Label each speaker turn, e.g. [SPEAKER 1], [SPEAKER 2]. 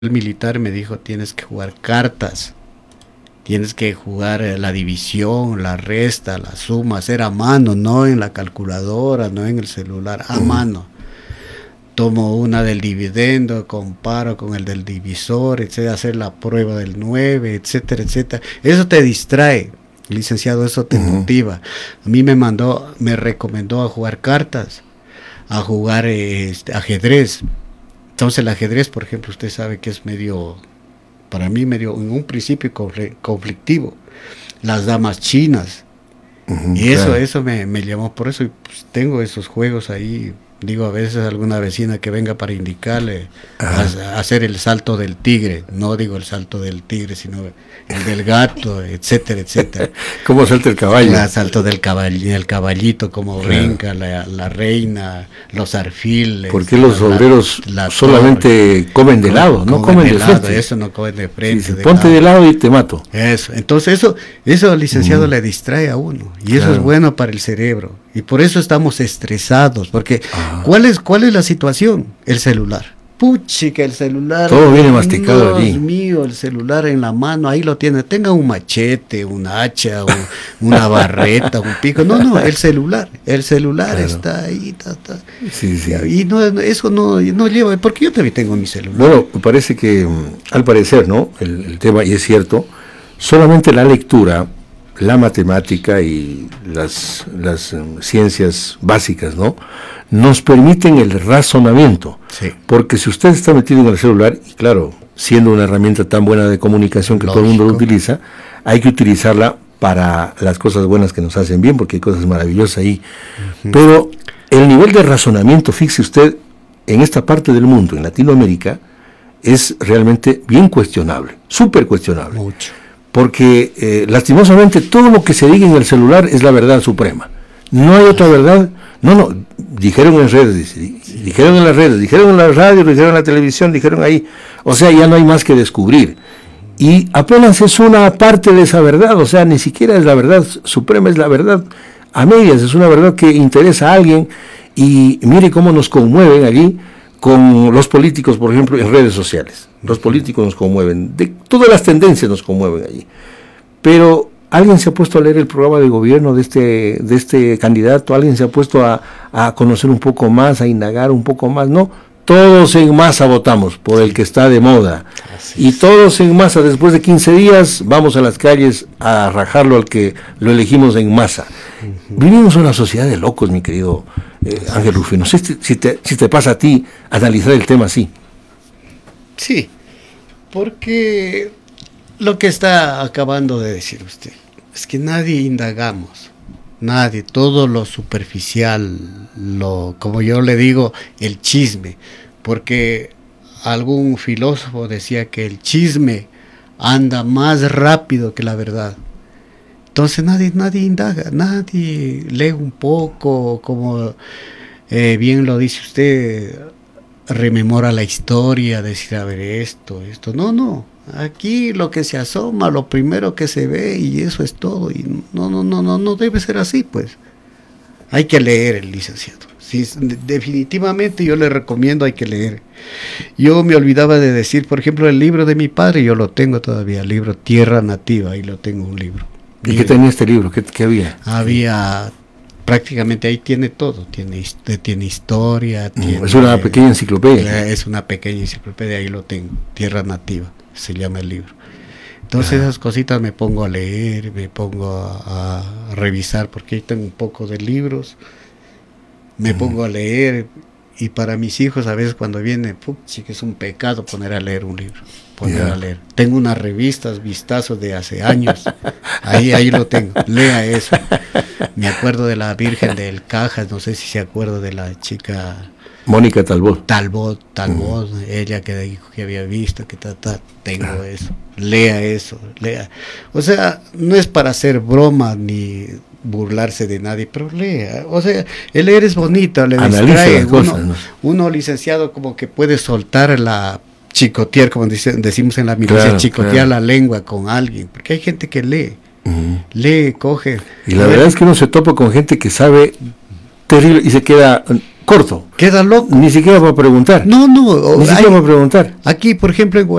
[SPEAKER 1] El militar me dijo, tienes que jugar cartas, tienes que jugar la división, la resta, la suma, hacer a mano, no en la calculadora, no en el celular, a mano. Tomo una del dividendo, comparo con el del divisor, etcétera, hacer la prueba del 9, etcétera, etcétera. Eso te distrae, licenciado, eso te motiva. A mí me recomendó a jugar cartas, a jugar ajedrez. Entonces el ajedrez, por ejemplo, usted sabe que es medio, para mí medio, en un principio conflictivo. Las damas chinas. Y claro, eso me llamó, por eso pues, tengo esos juegos ahí. Digo, a veces alguna vecina que venga para indicarle hacer el salto del tigre, no digo el salto del tigre, sino el del gato, etcétera, etcétera.
[SPEAKER 2] ¿Cómo salta el caballo?
[SPEAKER 1] El salto del el caballito, como brinca la reina, los arfiles.
[SPEAKER 2] ¿Por qué los obreros solamente comen de lado, no comen de frente?
[SPEAKER 1] Eso no comen de frente.
[SPEAKER 2] Sí, ponte de lado y te mato.
[SPEAKER 1] Eso, entonces eso licenciado le distrae a uno, y eso es bueno para el cerebro, y por eso estamos estresados, porque ¿cuál es la situación? El celular. Puchica, el celular.
[SPEAKER 2] Todo viene masticado allí.
[SPEAKER 1] Dios mío, el celular en la mano, ahí lo tiene. Tenga un machete, un hacha, una barreta, un pico. No, el celular claro, está ahí.
[SPEAKER 2] Sí.
[SPEAKER 1] Y eso no lleva, porque yo también tengo mi celular.
[SPEAKER 2] Bueno, me parece que, al parecer, ¿no? El tema, y es cierto, solamente la lectura, la matemática y las ciencias básicas, ¿no?, nos permiten el razonamiento.
[SPEAKER 1] Sí.
[SPEAKER 2] Porque si usted está metido en el celular, y claro, siendo una herramienta tan buena de comunicación que todo el mundo lo utiliza, hay que utilizarla para las cosas buenas que nos hacen bien, porque hay cosas maravillosas ahí. Pero el nivel de razonamiento, fíjese usted, en esta parte del mundo, en Latinoamérica, es realmente bien cuestionable, súper cuestionable.
[SPEAKER 1] Mucho.
[SPEAKER 2] Porque lastimosamente todo lo que se diga en el celular es la verdad suprema. No hay otra verdad. No, dijeron en redes, dijeron en las redes, dijeron en la radio, dijeron en la televisión, dijeron ahí. O sea, ya no hay más que descubrir. Y apenas es una parte de esa verdad, o sea, ni siquiera es la verdad suprema, es la verdad a medias, es una verdad que interesa a alguien. Y mire cómo nos conmueven allí con los políticos, por ejemplo, en redes sociales. Los políticos nos conmueven, de todas las tendencias nos conmueven allí. Pero ¿alguien se ha puesto a leer el programa de gobierno de este candidato? ¿Alguien se ha puesto a conocer un poco más, a indagar un poco más? No, todos en masa votamos por el que está de moda. Y todos en masa, después de 15 días, vamos a las calles a rajarlo al que lo elegimos en masa. Vivimos en una sociedad de locos, mi querido Ángel Rufino. No sé si te pasa a ti analizar el tema así.
[SPEAKER 1] Sí, porque lo que está acabando de decir usted es que nadie indagamos, nadie, todo lo superficial, como yo le digo, el chisme, porque algún filósofo decía que el chisme anda más rápido que la verdad. Entonces nadie indaga, nadie lee un poco, como bien lo dice usted, rememora la historia, decir, a ver, esto, no, aquí lo que se asoma, lo primero que se ve, y eso es todo, y no debe ser así, pues. Hay que leer, el licenciado. Sí, definitivamente yo le recomiendo, hay que leer. Yo me olvidaba de decir, por ejemplo, el libro de mi padre, yo lo tengo todavía, el libro Tierra Nativa, ahí lo tengo, un libro.
[SPEAKER 2] ¿Y qué tenía este libro? ¿Qué había?
[SPEAKER 1] Había, prácticamente ahí tiene todo, tiene historia.
[SPEAKER 2] Es una pequeña enciclopedia.
[SPEAKER 1] Es una pequeña enciclopedia, ahí lo tengo, Tierra Nativa, se llama el libro. Entonces esas cositas me pongo a leer, me pongo a revisar, porque ahí tengo un poco de libros, me pongo a leer, y para mis hijos a veces cuando vienen, sí que es un pecado poner a leer un libro. A leer. Tengo unas revistas, vistazos de hace años, ahí lo tengo, lea eso. Me acuerdo de la Virgen del Cajas, no sé si se acuerda de la chica
[SPEAKER 2] Mónica Talbot,
[SPEAKER 1] ella que dijo que había visto, que tengo eso, lea eso. O sea, no es para hacer broma ni burlarse de nadie, pero lea. O sea, el leer es bonito, le distrae. Uno licenciado como que puede soltar chicotear, como decimos en la milicia, chicotear la lengua con alguien, porque hay gente que lee, coge.
[SPEAKER 2] Y la verdad es que uno se topa con gente que sabe terrible y se queda corto.
[SPEAKER 1] Queda loco.
[SPEAKER 2] Ni siquiera va a preguntar.
[SPEAKER 1] No,
[SPEAKER 2] Ni siquiera va a preguntar.
[SPEAKER 1] aquí, por ejemplo, en